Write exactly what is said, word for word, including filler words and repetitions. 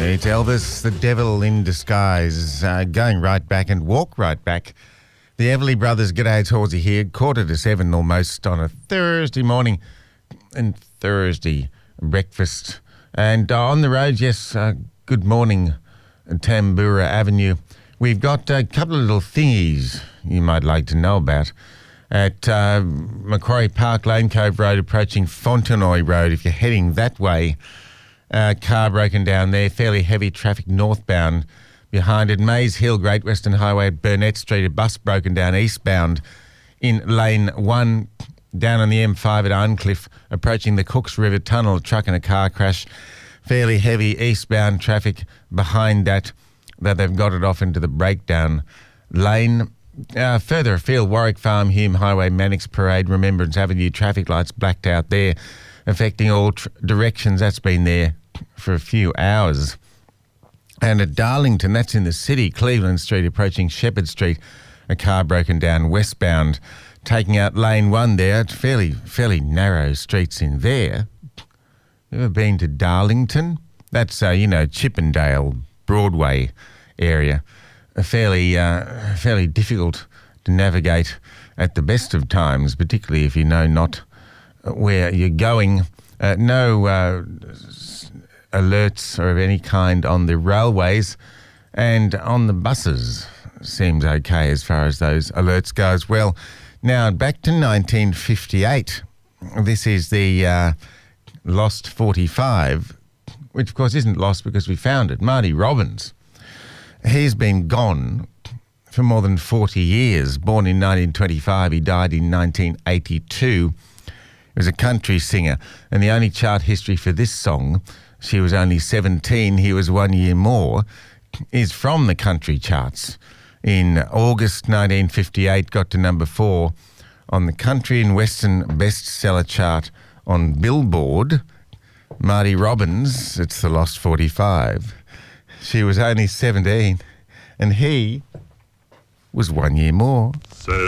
It's Elvis, the devil in disguise, uh, going right back and walk right back. The Everly Brothers, g'day, it's Horsey here, quarter to seven almost on a Thursday morning and Thursday breakfast. And uh, on the road, yes, uh, good morning, Tambura Avenue. We've got a couple of little thingies you might like to know about. At uh, Macquarie Park, Lane Cove Road, approaching Fontenoy Road, if you're heading that way, uh, car broken down there, fairly heavy traffic northbound. Behind it, Mays Hill, Great Western Highway at Burnett Street, a bus broken down eastbound in lane one. Down on the M five at Arncliffe, approaching the Cooks River Tunnel, a truck and a car crash. Fairly heavy eastbound traffic behind that, that they've got it off into the breakdown lane. Uh, further afield, Warwick Farm, Hume Highway, Mannix Parade, Remembrance Avenue, traffic lights blacked out there, affecting all tr- directions. That's been there for a few hours. And at Darlington, that's in the city, Cleveland Street, approaching Shepherd Street, a car broken down westbound, taking out lane one there. It's fairly, fairly narrow streets in there. Ever been to Darlington? That's, uh, you know, Chippendale, Broadway area. A fairly, uh, fairly difficult to navigate at the best of times, particularly if you know not where you're going. Uh, no uh, alerts or of any kind on the railways, and on the buses seems okay as far as those alerts go as well. Now, back to nineteen fifty-eight. This is the uh, Lost forty-five, which of course isn't lost because we found it. Marty Robbins. He's been gone for more than forty years. Born in nineteen twenty-five, he died in nineteen eighty-two. He was a country singer, and the only chart history for this song, she was only seventeen, he was one year more, is from the country charts. In August nineteen fifty-eight, got to number four on the country and western bestseller chart on Billboard. Marty Robbins, it's the Lost forty-five. She was only seventeen, and he was one year more. So